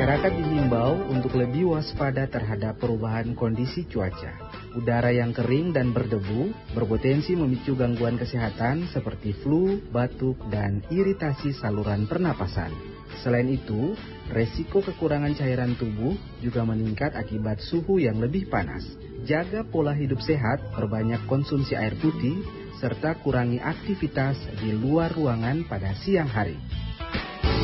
Masyarakat dihimbau untuk lebih waspada terhadap perubahan kondisi cuaca. Udara yang kering dan berdebu berpotensi memicu gangguan kesehatan seperti flu, batuk, dan iritasi saluran pernapasan. Selain itu, resiko kekurangan cairan tubuh juga meningkat akibat suhu yang lebih panas. Jaga pola hidup sehat, perbanyak konsumsi air putih, serta kurangi aktivitas di luar ruangan pada siang hari.